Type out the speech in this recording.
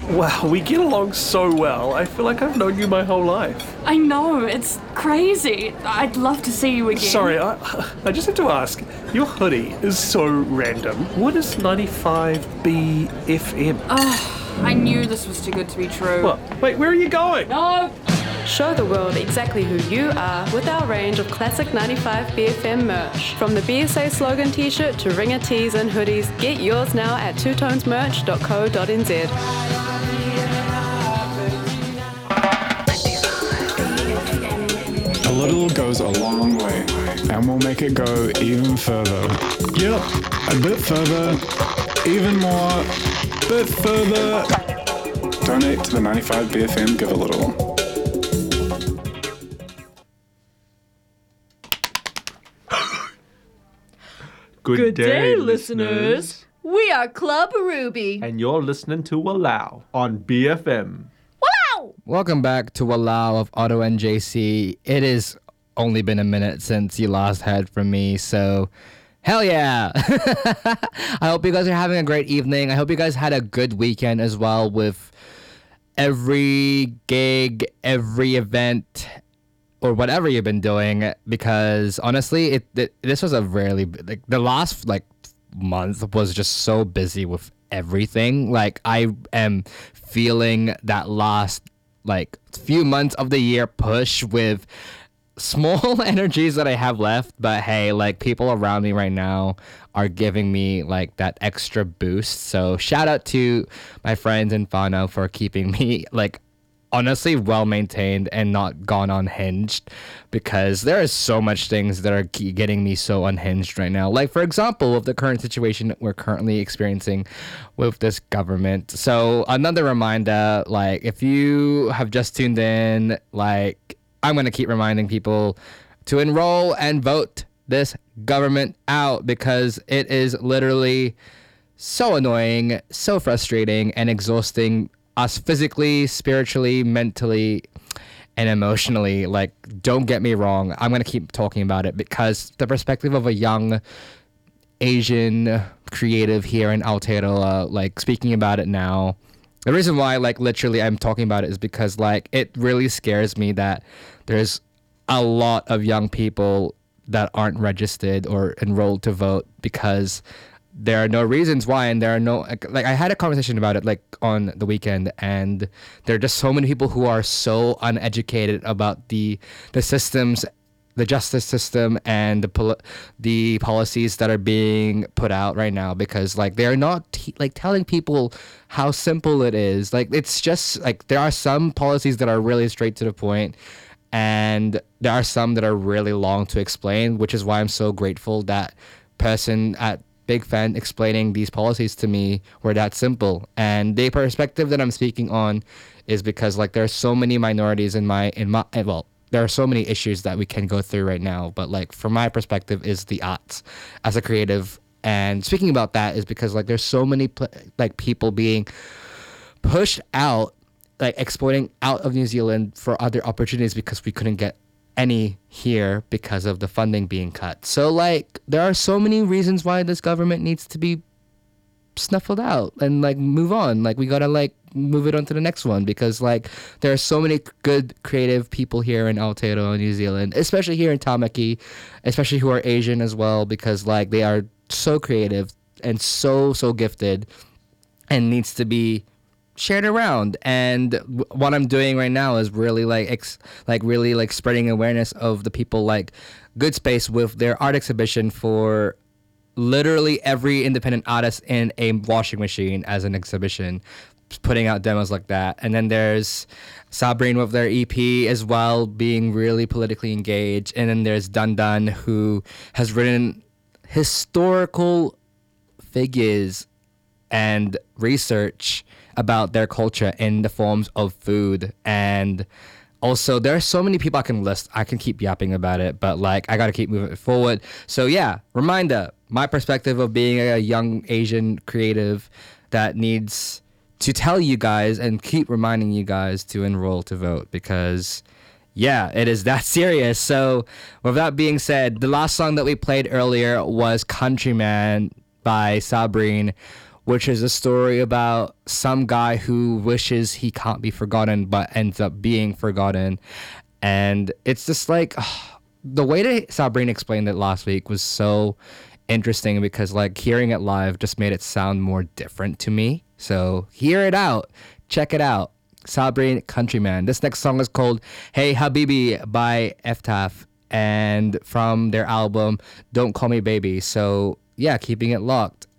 Wow, we get along so well. I feel like I've known you my whole life. I know, it's crazy. I'd love to see you again. Sorry, I just have to ask. Your hoodie is so random. What is 95BFM? I knew this was too good to be true. What? Wait, where are you going? No! Show the world exactly who you are with our range of classic 95 BFM merch. From the BSA slogan t-shirt to ringer tees and hoodies, get yours now at twotonesmerch.co.nz. A little goes a long way, and we'll make it go even further. Yep, a bit further, even more, bit further. Donate to the 95 BFM Give a Little. Good day, listeners. We are Club Ruby. And you're listening to Walao on BFM. Wow! Welcome back to Walao of Auto NJC. It has only been a minute since you last heard from me, so hell yeah! I hope you guys are having a great evening. I hope you guys had a good weekend as well with every gig, every event, or whatever you've been doing, because honestly, this was a really, like, the last, like, month was just so busy with everything. Like, I am feeling that last, like, few months of the year push with small energies that I have left, but hey, like, people around me right now are giving me, like, that extra boost. So shout out to my friends in Fano for keeping me, like, honestly well maintained and not gone unhinged, because there is so much things that are getting me so unhinged right now. Like, for example, with the current situation that we're currently experiencing with this government. So another reminder, like, if you have just tuned in, like, I'm going to keep reminding people to enroll and vote this government out, because it is literally so annoying, so frustrating, and exhausting us physically, spiritually, mentally, and emotionally. Like, don't get me wrong, I'm going to keep talking about it because the perspective of a young Asian creative here in Aotearoa, like, speaking about it now, the reason why, like, literally I'm talking about it is because, like, it really scares me that there's a lot of young people that aren't registered or enrolled to vote because there are no reasons why, and there are no, like, I had a conversation about it, like, on the weekend, and there are just so many people who are so uneducated about the systems, the justice system, and the policies that are being put out right now, because, like, they're not like telling people how simple it is. Like, it's just, like, there are some policies that are really straight to the point, and there are some that are really long to explain, which is why I'm so grateful that person at Big Fan explaining these policies to me were that simple. And the perspective that I'm speaking on is because, like, there are so many minorities in my well, there are so many issues that we can go through right now, but, like, from my perspective is the arts as a creative. And speaking about that is because, like, there's so many like people being pushed out, like, exploiting out of New Zealand for other opportunities because we couldn't get any here because of the funding being cut. So, like, there are so many reasons why this government needs to be snuffled out and, like, move on. Like, we gotta, like, move it on to the next one, because, like, there are so many good creative people here in Aotearoa, New Zealand, especially here in Tamaki, especially who are Asian as well, because, like, they are so creative and so gifted and needs to be shared around. And what I'm doing right now is really, like, really, like, spreading awareness of the people like Good Space with their art exhibition for literally every independent artist in a washing machine as an exhibition, putting out demos like that. And then there's Sabrine with their EP as well, being really politically engaged. And then there's Dun Dun, who has written historical figures and research about their culture in the forms of food. And also, there are so many people I can list. I can keep yapping about it, but, like, I gotta keep moving forward. So yeah, reminder, my perspective of being a young Asian creative that needs to tell you guys and keep reminding you guys to enroll to vote, because yeah, it is that serious. So with that being said, the last song that we played earlier was Countryman by Sabrine, which is a story about some guy who wishes he can't be forgotten but ends up being forgotten. And it's just like the way that Sabrina explained it last week was so interesting because like hearing it live just made it sound more different to me. So hear it out. Check it out. Sabrina Countryman. This next song is called Hey Habibi by Eftaf and from their album Don't Call Me Baby. So yeah, keeping it locked.